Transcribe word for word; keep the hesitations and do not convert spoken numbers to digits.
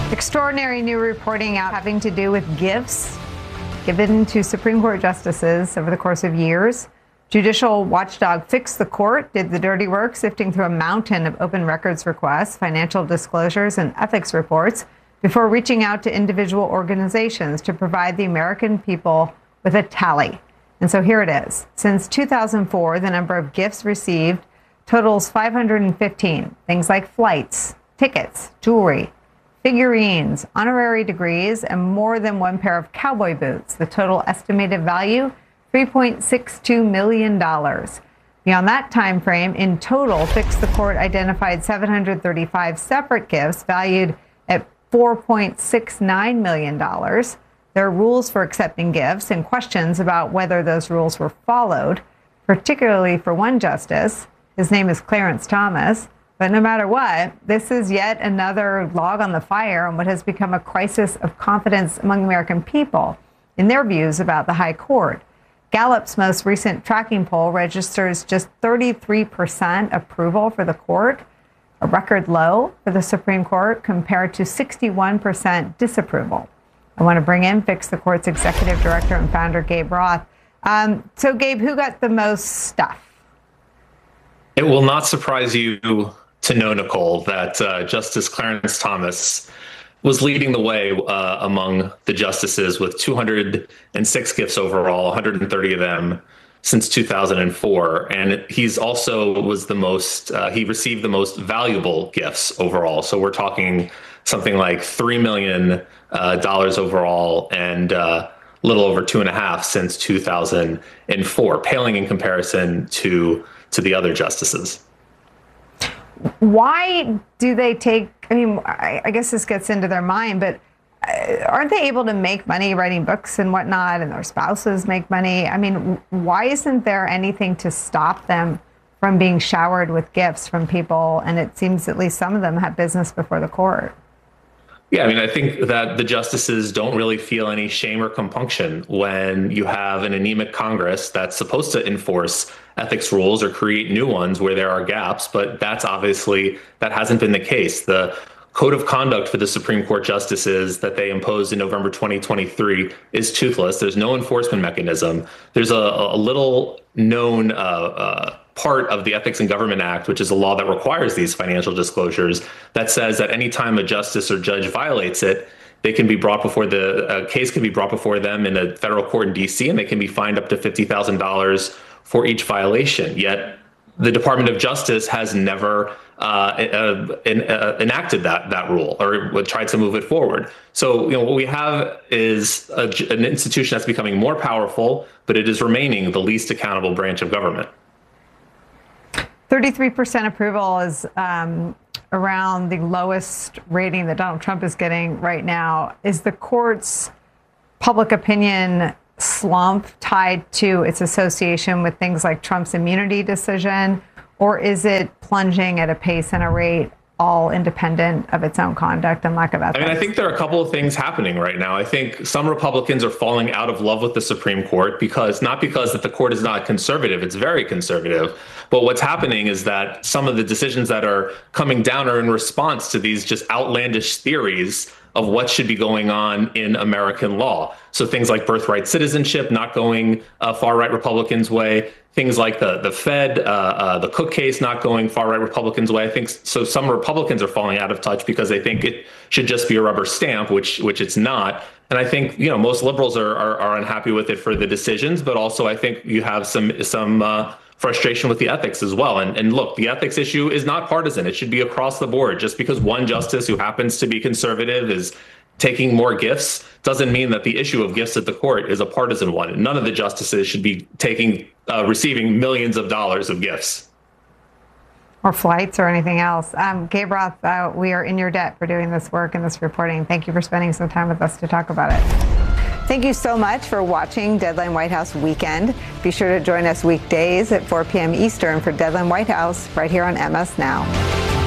Extraordinary new reporting out having to do with gifts given to Supreme Court justices over the course of years. Judicial watchdog Fix the Court did the dirty work, sifting through a mountain of open records requests, financial disclosures, and ethics reports before reaching out to individual organizations to provide the American people with a tally. And so here it is. Since two thousand four, the number of gifts received totals five hundred fifteen. Things like flights, tickets, jewelry, figurines, honorary degrees, and more than one pair of cowboy boots. The total estimated value, three point six two million dollars. Beyond that time frame, in total, Fix the Court identified seven hundred thirty-five separate gifts valued at four point six nine million dollars. There are rules for accepting gifts and questions about whether those rules were followed, particularly for one justice. His name is Clarence Thomas. But no matter what, this is yet another log on the fire on what has become a crisis of confidence among American people in their views about the High Court. Gallup's most recent tracking poll registers just thirty-three percent approval for the court, a record low for the Supreme Court, compared to sixty-one percent disapproval. I want to bring in Fix the Court's executive director and founder, Gabe Roth. Um, so, Gabe, who got the most stuff? It will not surprise you to know, Nicole, that uh, Justice Clarence Thomas was leading the way uh, among the justices with two hundred six gifts overall, one hundred thirty of them since two thousand four. And he's also was the most, uh, he received the most valuable gifts overall. So we're talking something like three million dollars uh, overall, and uh, a little over two and a half since two thousand four, paling in comparison to to the other justices. Why do they take, I mean, I, I guess this gets into their mind, but uh, aren't they able to make money writing books and whatnot, and their spouses make money? I mean, why isn't there anything to stop them from being showered with gifts from people? And it seems at least some of them have business before the court. Yeah, I mean, I think that the justices don't really feel any shame or compunction when you have an anemic Congress that's supposed to enforce ethics rules or create new ones where there are gaps, but that's obviously, that hasn't been the case. The code of conduct for the Supreme Court justices that they imposed in November twenty twenty-three is toothless. There's no enforcement mechanism. There's a, a little known uh, uh, part of the Ethics in Government Act, which is a law that requires these financial disclosures, that says that any time a justice or judge violates it, they can be brought before the uh, case can be brought before them in a federal court in D C, and they can be fined up to fifty thousand dollars for each violation. Yet the Department of Justice has never uh, uh, en uh, enacted that that rule or tried to move it forward. So, you know, what we have is a, an institution that's becoming more powerful, but it is remaining the least accountable branch of government. thirty-three percent approval is um, around the lowest rating that Donald Trump is getting right now. Is the court's public opinion slump tied to its association with things like Trump's immunity decision, or is it plunging at a pace and a rate all independent of its own conduct and lack of ethics? I mean, I think there are a couple of things happening right now. I think some Republicans are falling out of love with the Supreme Court, because not because that the court is not conservative, it's very conservative. But what's happening is that some of the decisions that are coming down are in response to these just outlandish theories of what should be going on in American law. So things like birthright citizenship not going uh, far-right Republicans' way, things like the the Fed, uh, uh, the Cook case not going far-right Republicans' way. I think so. Some Republicans are falling out of touch because they think it should just be a rubber stamp, which which it's not. And I think, you know, most liberals are are, are unhappy with it for the decisions, but also I think you have some some uh, frustration with the ethics as well. And, and look, the ethics issue is not partisan. It should be across the board. Just because one justice who happens to be conservative is taking more gifts doesn't mean that the issue of gifts at the court is a partisan one. None of the justices should be taking, uh, receiving millions of dollars of gifts. Or flights or anything else. Um, Gabe Roth, uh, we are in your debt for doing this work and this reporting. Thank you for spending some time with us to talk about it. Thank you so much for watching Deadline White House Weekend. Be sure to join us weekdays at four p m Eastern for Deadline White House right here on M S Now.